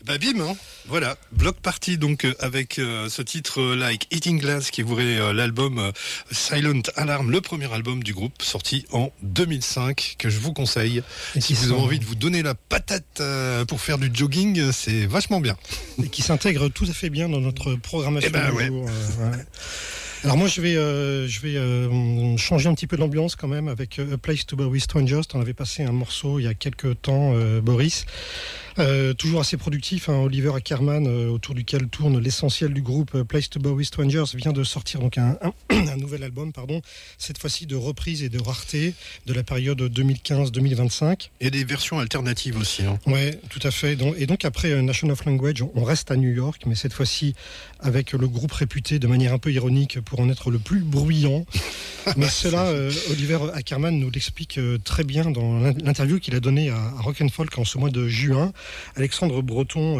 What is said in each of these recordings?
Bah bim, hein. Voilà, Bloc Party donc avec ce titre Like Eating Glass qui est l'album Silent Alarm, le premier album du groupe sorti en 2005 que je vous conseille. Et si vous avez envie de vous donner la patate pour faire du jogging, c'est vachement bien. Et qui s'intègre tout à fait bien dans notre programmation du jour. Ouais. Alors moi je vais changer un petit peu l'ambiance quand même avec A Place to Bury Strangers. On avait passé un morceau il y a quelques temps, Boris. Toujours assez productif, hein, Oliver Ackerman, autour duquel tourne l'essentiel du groupe. Place to Bury Strangers vient de sortir donc un nouvel album, cette fois-ci de reprise et de rareté de la période 2015-2025. Et des versions alternatives aussi. Hein. Ouais, tout à fait. Et donc après Nation of Language, on reste à New York, mais cette fois-ci avec le groupe réputé de manière un peu ironique pour en être le plus bruyant. Mais cela, Oliver Ackerman nous l'explique très bien dans l'interview qu'il a donnée à Rock and Folk en ce mois de juin. Alexandre Breton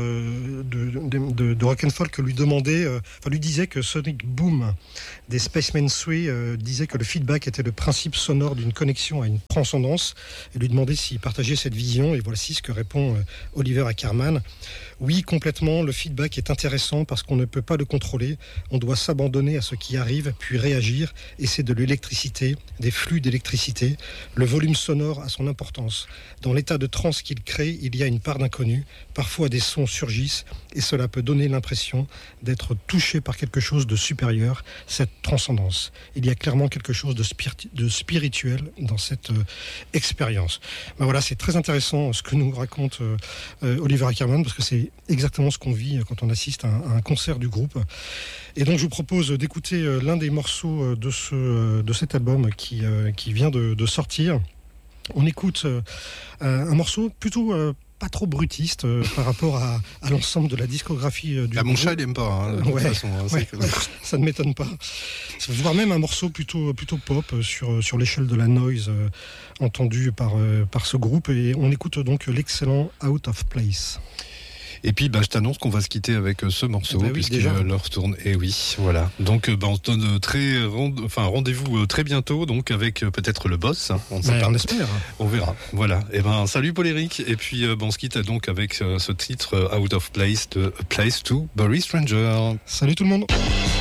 de Rock and Folk lui disait que Sonic Boom des Spacemen 3 disait que le feedback était le principe sonore d'une connexion à une transcendance, et lui demandait s'il partageait cette vision. Et voici ce que répond Oliver Ackerman. Oui, complètement, le feedback est intéressant parce qu'on ne peut pas le contrôler, on doit s'abandonner à ce qui arrive puis réagir, et c'est de l'électricité, des flux d'électricité. Le volume sonore a son importance. Dans l'état de transe qu'il crée, il y a une part d'inconnu, parfois des sons surgissent et cela peut donner l'impression d'être touché par quelque chose de supérieur, cette transcendance. Il y a clairement quelque chose de spirituel dans cette expérience. Ben voilà, c'est très intéressant ce que nous raconte Oliver Ackerman, parce que c'est exactement ce qu'on vit quand on assiste à un concert du groupe. Et donc je vous propose d'écouter l'un des morceaux de cet album qui vient de sortir. On écoute un morceau plutôt pas trop brutiste par rapport à l'ensemble de la discographie du groupe. Mon chat il aime pas, hein, de toute façon. Ça ne m'étonne pas. Voire même un morceau plutôt pop sur l'échelle de la noise entendue par ce groupe. Et on écoute donc l'excellent Out of Place. Et puis je t'annonce qu'on va se quitter avec ce morceau, puisqu'il leur tourne. Et oui, voilà. Donc on se donne rendez-vous très bientôt, donc avec peut-être le boss. Hein, on espère. On verra. Voilà. Et salut Paul-Éric. Et puis on se quitte donc avec ce titre Out of Place de A Place to Bury Stranger. Salut tout le monde.